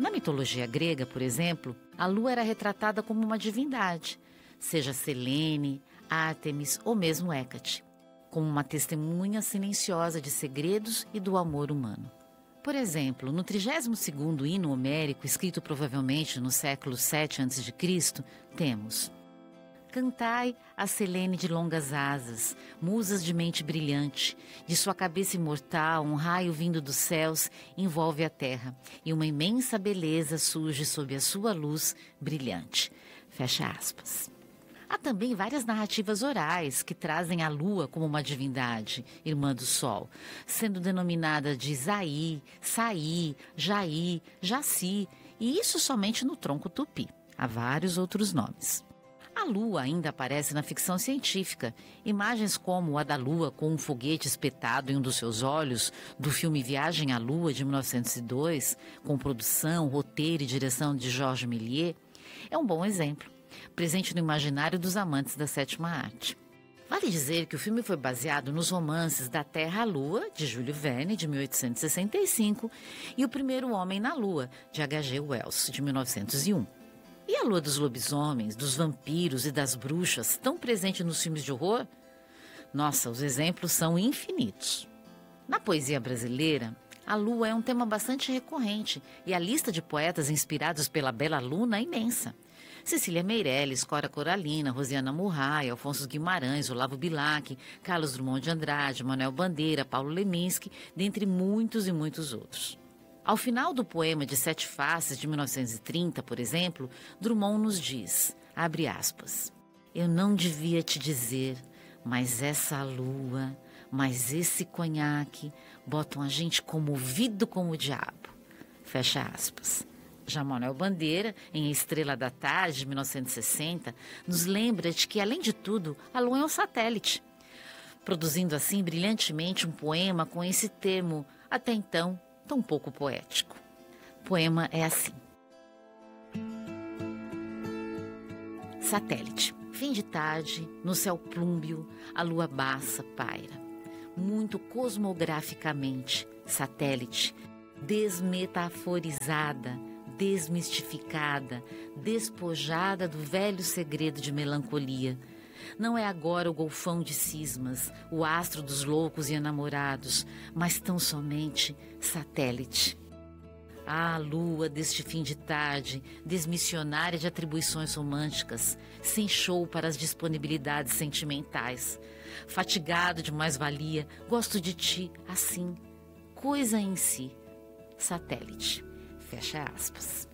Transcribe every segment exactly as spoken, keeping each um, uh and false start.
Na mitologia grega, por exemplo, a lua era retratada como uma divindade, seja Selene, Ártemis ou mesmo Hécate, como uma testemunha silenciosa de segredos e do amor humano. Por exemplo, no trigésimo segundo hino homérico, escrito provavelmente no século sete antes de Cristo, temos: cantai a Selene de longas asas, musas de mente brilhante, de sua cabeça imortal um raio vindo dos céus envolve a terra, e uma imensa beleza surge sob a sua luz brilhante. Fecha aspas. Há também várias narrativas orais que trazem a lua como uma divindade, irmã do sol, sendo denominada de Zaí, Saí, Jaí, Jaci, e isso somente no tronco tupi. Há vários outros nomes. A lua ainda aparece na ficção científica. Imagens como a da lua com um foguete espetado em um dos seus olhos, do filme Viagem à Lua, de mil novecentos e dois, com produção, roteiro e direção de Georges Méliès, é um bom exemplo, presente no imaginário dos amantes da sétima arte. Vale dizer que o filme foi baseado nos romances Da Terra à Lua, de Júlio Verne, de mil oitocentos e sessenta e cinco, e O Primeiro Homem na Lua, de H G Wells, de mil novecentos e um. E a lua dos lobisomens, dos vampiros e das bruxas, tão presente nos filmes de horror? Nossa, os exemplos são infinitos. Na poesia brasileira, a lua é um tema bastante recorrente e a lista de poetas inspirados pela bela luna é imensa. Cecília Meirelles, Cora Coralina, Rosiana Murray, Alfonso Guimarães, Olavo Bilac, Carlos Drummond de Andrade, Manuel Bandeira, Paulo Leminski, dentre muitos e muitos outros. Ao final do poema de Sete Faces, de mil novecentos e trinta, por exemplo, Drummond nos diz, abre aspas, eu não devia te dizer, mas essa lua, mas esse conhaque, botam a gente comovido com o diabo. Fecha aspas. Já Manuel Bandeira, em A Estrela da Tarde, de mil novecentos e sessenta, nos lembra de que, além de tudo, a lua é um satélite, produzindo assim brilhantemente um poema com esse termo, até então, tão pouco poético. O poema é assim. Satélite. Fim de tarde, no céu plúmbeo, a lua baça paira. Muito cosmograficamente, satélite, desmetaforizada, desmistificada, despojada do velho segredo de melancolia. Não é agora o golfão de cismas, o astro dos loucos e enamorados, mas tão somente satélite. Ah, lua deste fim de tarde, desmissionária de atribuições românticas, sem show para as disponibilidades sentimentais. Fatigado de mais-valia, gosto de ti, assim, coisa em si, satélite. Fecha aspas.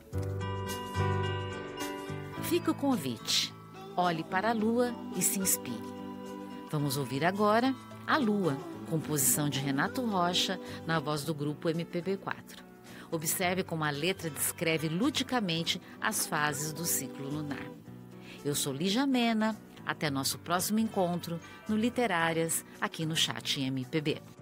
Fica o convite. Olhe para a lua e se inspire. Vamos ouvir agora A Lua, composição de Renato Rocha, na voz do grupo M P B quatro. Observe como a letra descreve ludicamente as fases do ciclo lunar. Eu sou Lígia Mena, até nosso próximo encontro no Literárias, aqui no Chat M P B.